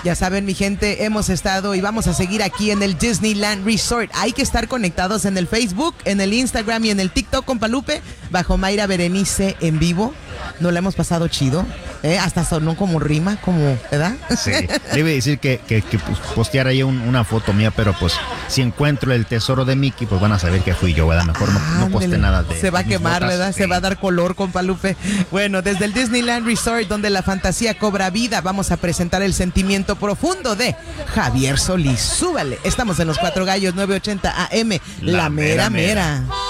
Ya saben, mi gente, hemos estado y vamos a seguir aquí en el Disneyland Resort. Hay que estar conectados en el Facebook, en el Instagram y en el TikTok, compa Lupe, bajo Mayra Berenice en vivo. ¿No la hemos pasado chido? Hasta sonó como rima, como, ¿verdad? Sí, debe decir que postear ahí una foto mía, pero pues si encuentro el tesoro de Mickey, pues van a saber que fui yo, ¿verdad? Mejor no poste nada de... Se va a quemar, botas, ¿verdad? sí. Se va a dar color, compa Lupe. Bueno, desde el Disneyland Resort, donde la fantasía cobra vida, vamos a presentar el sentimiento profundo de Javier Solís. Súbale, estamos en Los Cuatro Gallos, 980 AM, la mera mera.